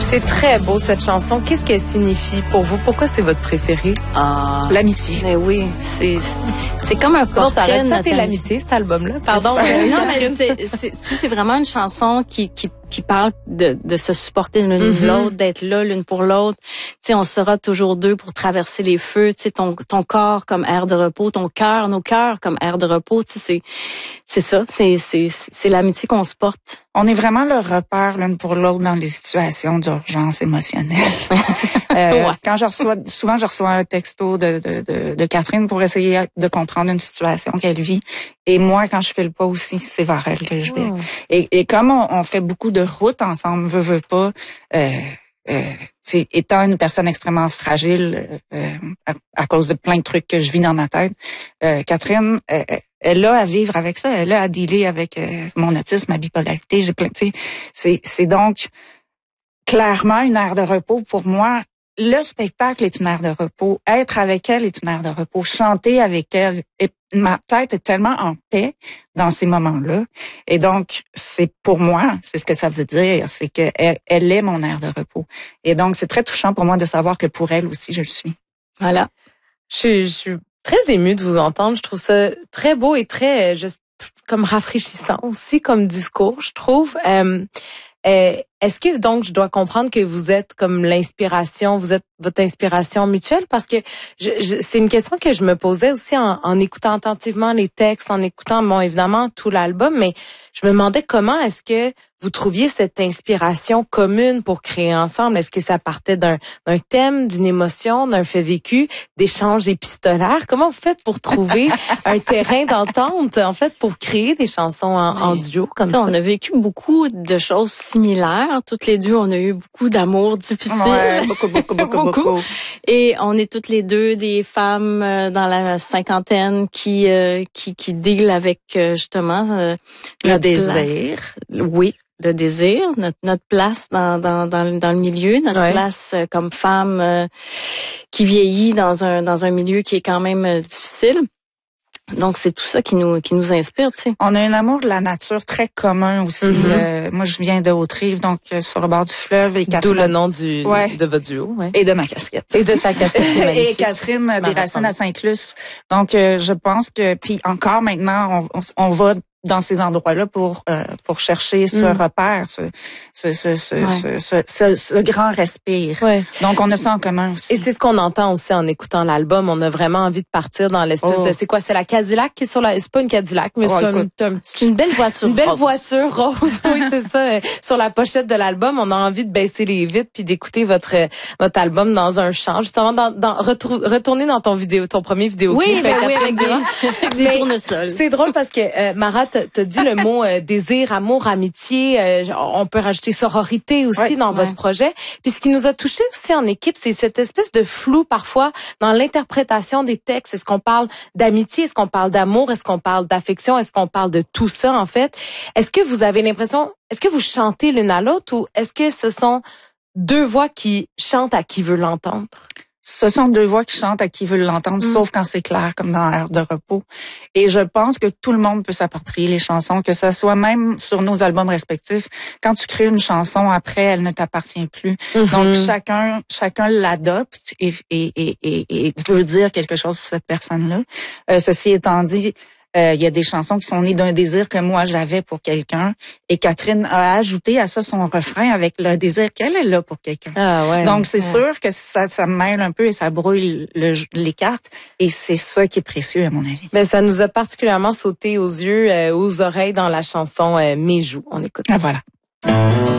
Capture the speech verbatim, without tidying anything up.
C'est très beau, cette chanson. Qu'est-ce qu'elle signifie pour vous? Pourquoi c'est votre préféré? Ah, l'amitié. Mais oui, c'est c'est comme un portrait. Non, ça arrête de ça notre fait amitié. l'amitié, cet album-là. Pardon. Euh, non, mais c'est c'est c'est vraiment une chanson qui qui qui parle de de se supporter l'une Mm-hmm. l'autre, d'être là l'une pour l'autre. Tu sais, on sera toujours deux pour traverser les feux. Tu sais, ton ton corps comme aire de repos, ton cœur, nos cœurs comme aire de repos. Tu sais, c'est c'est ça. C'est c'est c'est l'amitié qu'on se porte. On est vraiment le repère l'une pour l'autre dans les situations d'urgence émotionnelle. euh, Ouais. Quand je reçois, souvent je reçois un texto de, de, de, de Catherine pour essayer de comprendre une situation qu'elle vit. Et moi, quand je fais le pas aussi, c'est vers elle que je vais. Oh. Et, et comme on, on fait beaucoup de routes ensemble, veut, veut pas, euh, euh, t'sais, étant une personne extrêmement fragile euh, à, à cause de plein de trucs que je vis dans ma tête, euh, Catherine, euh, elle a à vivre avec ça, elle a à dealer avec euh, mon autisme, ma bipolarité, j'ai plein, tu sais, c'est c'est donc clairement une aire de repos pour moi. Le spectacle est une aire de repos, être avec elle est une aire de repos, chanter avec elle, et ma tête est tellement en paix dans ces moments-là. Et donc, c'est pour moi, c'est ce que ça veut dire, c'est que elle, elle est mon aire de repos. Et donc, c'est très touchant pour moi de savoir que pour elle aussi, je le suis. Voilà. Je, suis- je suis très émue de vous entendre. Je trouve ça très beau et très, euh, juste, comme rafraîchissant aussi comme discours, je trouve. Euh, euh, est-ce que donc je dois comprendre que vous êtes comme l'inspiration, vous êtes votre inspiration mutuelle? Parce que je, je, c'est une question que je me posais aussi en, en écoutant attentivement les textes, en écoutant, bon, évidemment, tout l'album, mais je me demandais comment est-ce que vous trouviez cette inspiration commune pour créer ensemble? Est-ce que ça partait d'un, d'un thème, d'une émotion, d'un fait vécu, d'échanges épistolaires? Comment vous faites pour trouver un terrain d'entente, en fait, pour créer des chansons en, en duo comme Tu sais, ça? on a vécu beaucoup de choses similaires. Toutes les deux, on a eu beaucoup d'amour difficile. Ouais, beaucoup, beaucoup, beaucoup, beaucoup. Et on est toutes les deux des femmes euh, dans la cinquantaine qui euh, qui qui deal avec euh, justement euh, Le notre désir. place. Oui, le désir, notre notre place dans dans dans, le- dans le milieu, notre Ouais. place euh, comme femme euh, qui vieillit dans un dans un milieu qui est quand même euh, difficile. Donc c'est tout ça qui nous qui nous inspire, tu sais. On a un amour de la nature très commun aussi. Mm-hmm. Euh, moi, je viens de Haute-Rive, donc euh, sur le bord du fleuve. Et D'où Catherine, le nom du, Ouais. de votre duo, ouais. et de ma casquette. Et de ta casquette qui est Et magnifique. Catherine a des Marathon. racines à Sainte-Luce. Donc, euh, je pense que, puis encore maintenant, on, on, on va dans ces endroits-là pour euh, pour chercher ce Mm. repère, ce ce ce ce, Ouais. ce, ce, ce- ce grand respire. Ouais. Donc, on a ça en commun aussi. Et c'est ce qu'on entend aussi en écoutant l'album. On a vraiment envie de partir dans l'espèce Oh. de, c'est quoi, c'est la Cadillac qui est sur la, c'est pas une Cadillac, mais Oh, c'est un, écoute. un- C'est une belle voiture. une belle rose. voiture rose. Oui, c'est ça. Euh, Sur la pochette de l'album, on a envie de baisser les vitres puis d'écouter votre euh, votre album dans un champ, justement, dans, dans retrou- retourner dans ton vidéo, ton premier vidéoclip. Oui, ben oui, avec des, Catherine avec des Mais tournesols. C'est drôle parce que euh, Mara t'a t'a dit le mot euh, désir, amour, amitié. Euh, on peut rajouter sororité aussi Ouais, dans votre ouais. projet. Puis ce qui nous a touché aussi en équipe, c'est cette espèce de flou parfois dans l'interprétation des textes. Est-ce qu'on parle d'amitié? Est-ce qu'on parle d'amour? Est-ce qu'on parle d'affection? Est-ce qu'on parle de tout ça en fait? Est-ce que vous avez l'impression, est-ce que vous chantez l'une à l'autre ou est-ce que ce sont deux voix qui chantent à qui veut l'entendre? Ce sont deux voix qui chantent à qui veut l'entendre, Mm. sauf quand c'est clair, comme dans l'air de repos. Et je pense que tout le monde peut s'approprier les chansons, que ce soit même sur nos albums respectifs. Quand tu crées une chanson, après, elle ne t'appartient plus. Donc, chacun chacun l'adopte et, et, et, et, et veut dire quelque chose pour cette personne-là. Euh, ceci étant dit, euh, il y a des chansons qui sont nées d'un désir que moi j'avais pour quelqu'un. Et Catherine a ajouté à ça son refrain avec le désir qu'elle est là pour quelqu'un. Ah ouais. Donc, c'est Ouais. sûr que ça, ça mêle un peu et ça brouille le- les cartes. Et c'est ça qui est précieux, à mon avis. Ben, ça nous a particulièrement sauté aux yeux, euh, aux oreilles dans la chanson euh, Mes joues. On écoute. Ah, voilà.